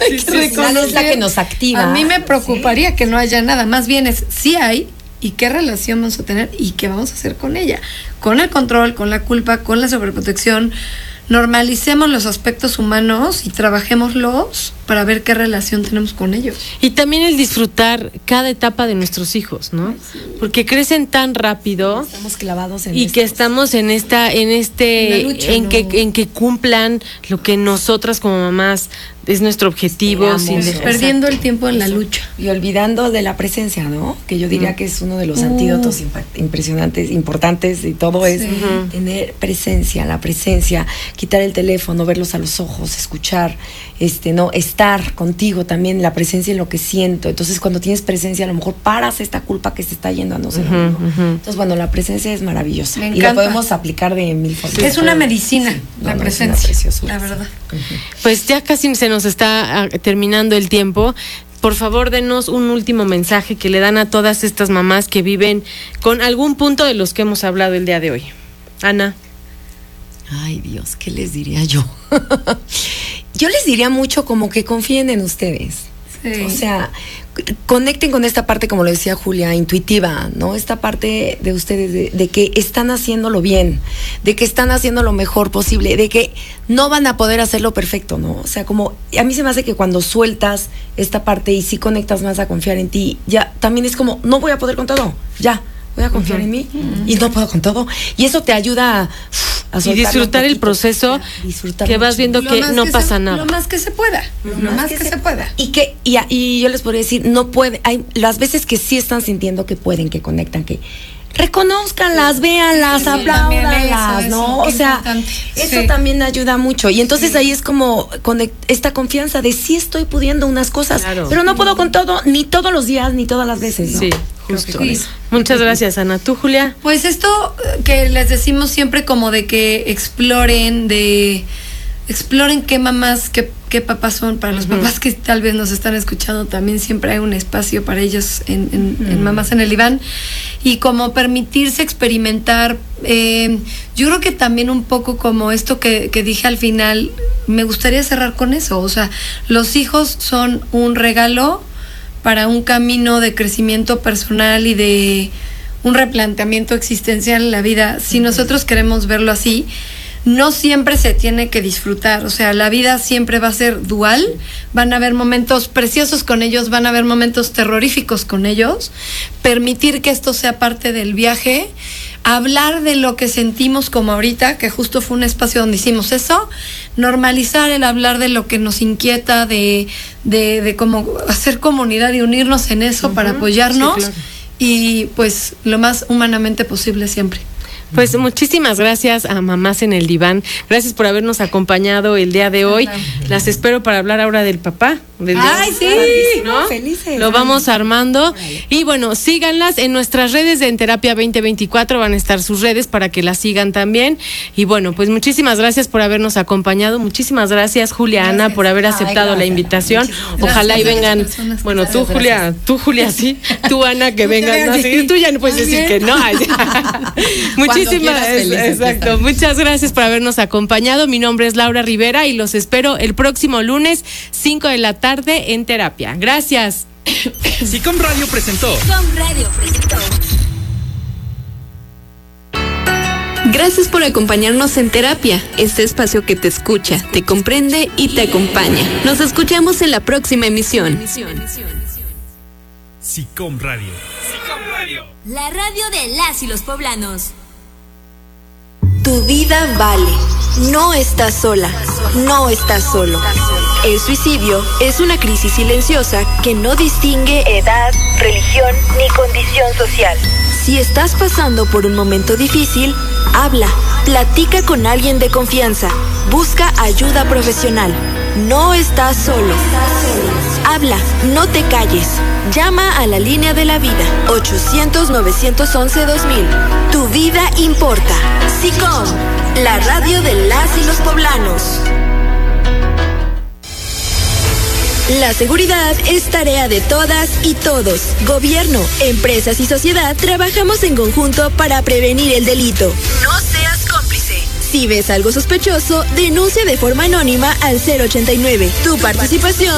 Es la que nos activa. A mí me preocuparía que no haya nada, más bien es sí hay y qué relación vamos a tener y qué vamos a hacer con ella, con el control, con la culpa, con la sobreprotección. Normalicemos los aspectos humanos y trabajémoslos para ver qué relación tenemos con ellos. Y también el disfrutar cada etapa de nuestros hijos, ¿no? Sí. Porque crecen tan rápido. Estamos clavados en que estamos en lucha, en que cumplan lo que nosotras como mamás es nuestro objetivo, perdiendo el tiempo en la lucha y olvidando de la presencia, ¿no? Que yo diría que es uno de los antídotos impresionantes, importantes y todo es tener presencia, la presencia, quitar el teléfono, verlos a los ojos, escuchar, no, estar contigo también, la presencia en lo que siento. Entonces, cuando tienes presencia, a lo mejor paras esta culpa que se está yendo a no sé dónde. Entonces, bueno, la presencia es maravillosa y la podemos aplicar de mil formas. Es una medicina, la presencia, la verdad. Pues ya casi se nos está terminando el tiempo. Por favor, denos un último mensaje que le dan a todas estas mamás que viven con algún punto de los que hemos hablado el día de hoy. Ana. Ay, Dios, ¿qué les diría yo? Yo les diría mucho como que confíen en ustedes. Sí. O sea, conecten con esta parte, como lo decía Julia, intuitiva, ¿no? Esta parte de ustedes, de que están haciéndolo bien, de que están haciendo lo mejor posible, de que no van a poder hacerlo perfecto, ¿no? O sea, como a mí se me hace que cuando sueltas esta parte y sí conectas más a confiar en ti, ya también es como, no voy a poder con todo, ya. Voy a confiar en mí y no puedo con todo. Y eso te ayuda a y disfrutar el proceso, que vas viendo que no pasa nada. Lo más que se pueda. Lo más que se pueda. Y yo les podría decir, no puede, hay las veces que sí están sintiendo que pueden, que conectan, que reconózcanlas, véanlas, apláudanlas, ¿no? O sea, eso también ayuda mucho. Y entonces ahí es como con esta confianza de sí estoy pudiendo unas cosas, pero no puedo con todo, ni todos los días, ni todas las veces, ¿no? Sí. Justo. Muchas gracias, Ana. ¿Tú, Julia? Pues esto que les decimos siempre como de que exploren qué mamás, qué papás son. Para los papás que tal vez nos están escuchando, también siempre hay un espacio para ellos en Mamás en el Diván. Y como permitirse experimentar, yo creo que también un poco como esto que dije al final, me gustaría cerrar con eso. O sea, los hijos son un regalo para un camino de crecimiento personal y de un replanteamiento existencial en la vida. Si nosotros queremos verlo así, no siempre se tiene que disfrutar. O sea, la vida siempre va a ser dual. Van a haber momentos preciosos con ellos, van a haber momentos terroríficos con ellos. Permitir que esto sea parte del viaje. Hablar de lo que sentimos como ahorita, que justo fue un espacio donde hicimos eso. Normalizar el hablar de lo que nos inquieta, de cómo hacer comunidad y unirnos en eso para apoyarnos. Sí, claro. Y pues lo más humanamente posible siempre. Pues muchísimas gracias a Mamás en el Diván. Gracias por habernos acompañado el día de hoy. Las espero para hablar ahora del papá. ¡Ay, sí! ¿No? Felices. Lo vamos armando. Y bueno, síganlas en nuestras redes de En Terapia 2024. Van a estar sus redes para que las sigan también. Y bueno, pues muchísimas gracias por habernos acompañado. Muchísimas gracias, Julia, Ana, por haber aceptado la invitación. Ojalá y vengan. Bueno, tú, Julia, sí. Tú, Ana, que vengan. No, sí, tú ya no puedes decir que no. Exacto. Muchas gracias por habernos acompañado. Mi nombre es Laura Rivera y los espero el próximo lunes, 5 de la tarde en Terapia. Gracias. SICOM Radio presentó. Gracias por acompañarnos en Terapia, este espacio que te escucha, te comprende y te acompaña. Nos escuchamos en la próxima emisión. SICOM Radio. La radio de las y los poblanos. Tu vida vale. No estás sola. No estás solo. El suicidio es una crisis silenciosa que no distingue edad, religión ni condición social. Si estás pasando por un momento difícil, habla, platica con alguien de confianza, busca ayuda profesional. No estás solo. Habla, no te calles. Llama a la línea de la vida, 800-911-2000. Tu vida importa. SICOM, la radio de las y los poblanos. La seguridad es tarea de todas y todos. Gobierno, empresas y sociedad trabajamos en conjunto para prevenir el delito. No seas cómplice. Si ves algo sospechoso, denuncia de forma anónima al 089. Tu participación